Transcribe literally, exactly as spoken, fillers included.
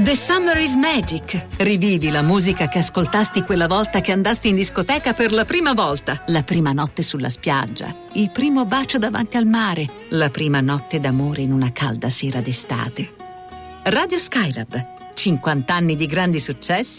The Summer is Magic. Rivivi la musica che ascoltasti quella volta che andasti in discoteca per la prima volta. La prima notte sulla spiaggia. Il primo bacio davanti al mare. La prima notte d'amore in una calda sera d'estate. Radio Skylab. cinquanta anni di grandi successi